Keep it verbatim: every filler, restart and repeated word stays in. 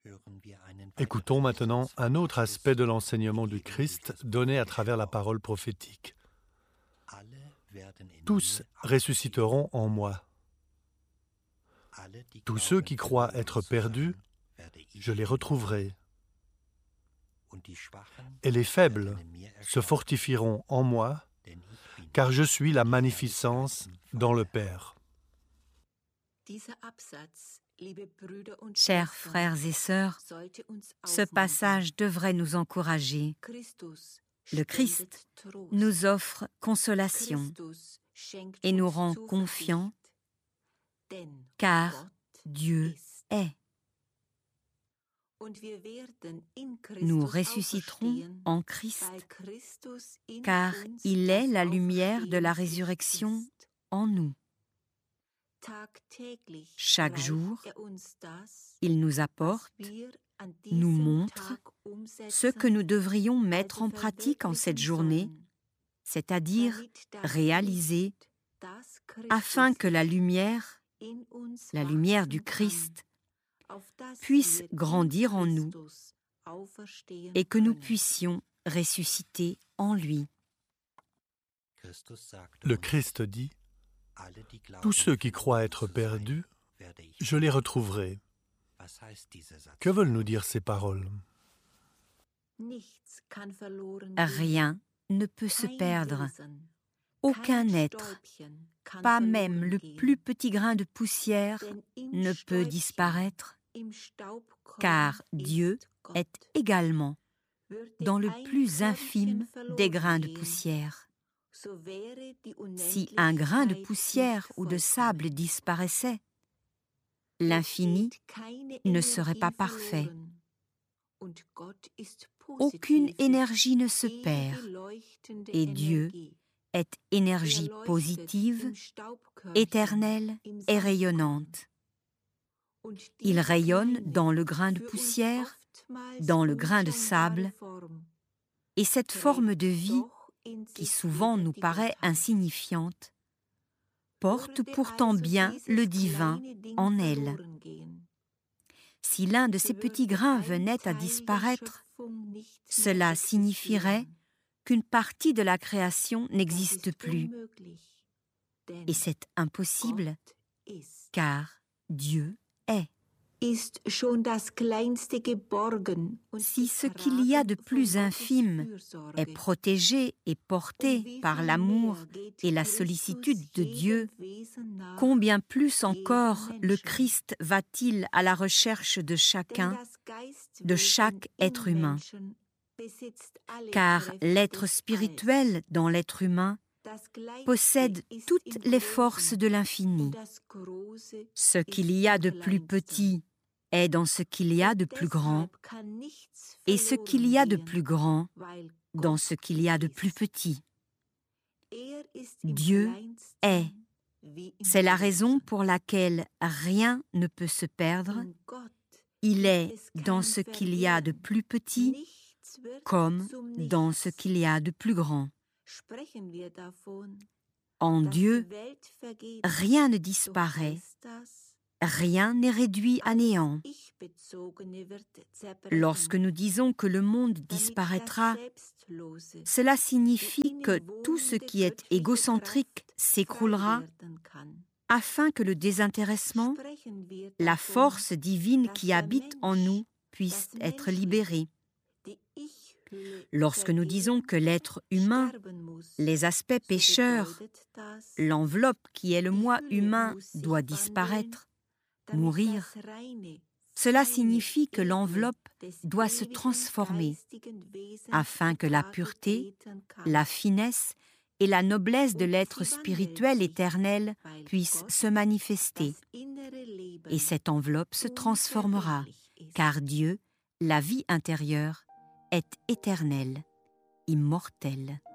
Écoutons maintenant un autre aspect de l'enseignement du Christ donné à travers la parole prophétique. Tous ressusciteront en moi. Tous ceux qui croient être perdus, je les retrouverai. Et les faibles se fortifieront en moi, car je suis la magnificence dans le Père. Chers frères et sœurs, ce passage devrait nous encourager. Le Christ nous offre consolation et nous rend confiants, car Dieu est. Nous ressusciterons en Christ, car il est la lumière de la résurrection en nous. Chaque jour, il nous apporte, nous montre ce que nous devrions mettre en pratique en cette journée, c'est-à-dire réaliser, afin que la lumière, la lumière du Christ, puisse grandir en nous et que nous puissions ressusciter en lui. Le Christ dit: tous ceux qui croient être perdus, je les retrouverai. Que veulent nous dire ces paroles? Rien ne peut se perdre. Aucun être, pas même le plus petit grain de poussière, ne peut disparaître, car Dieu est également dans le plus infime des grains de poussière. Si un grain de poussière ou de sable disparaissait, l'infini ne serait pas parfait. Aucune énergie ne se perd, et Dieu est énergie positive, éternelle et rayonnante. Il rayonne dans le grain de poussière, dans le grain de sable, et cette forme de vie, qui souvent nous paraît insignifiante, porte pourtant bien le divin en elle. Si l'un de ces petits grains venait à disparaître, cela signifierait qu'une partie de la création n'existe plus. Et c'est impossible, car Dieu est. Si ce qu'il y a de plus infime est protégé et porté par l'amour et la sollicitude de Dieu, combien plus encore le Christ va-t-il à la recherche de chacun, de chaque être humain? Car l'être spirituel dans l'être humain possède toutes les forces de l'infini. Ce qu'il y a de plus petit est dans ce qu'il y a de plus grand, et ce qu'il y a de plus grand dans ce qu'il y a de plus petit. Dieu est. C'est la raison pour laquelle rien ne peut se perdre. Il est dans ce qu'il y a de plus petit, comme dans ce qu'il y a de plus grand. En Dieu, rien ne disparaît, rien n'est réduit à néant. Lorsque nous disons que le monde disparaîtra, cela signifie que tout ce qui est égocentrique s'écroulera, afin que le désintéressement, la force divine qui habite en nous, puisse être libérée. Lorsque nous disons que l'être humain, les aspects pécheurs, l'enveloppe qui est le moi humain doit disparaître, mourir, cela signifie que l'enveloppe doit se transformer afin que la pureté, la finesse et la noblesse de l'être spirituel éternel puissent se manifester. Et cette enveloppe se transformera, car Dieu, la vie intérieure, est éternelle, immortelle.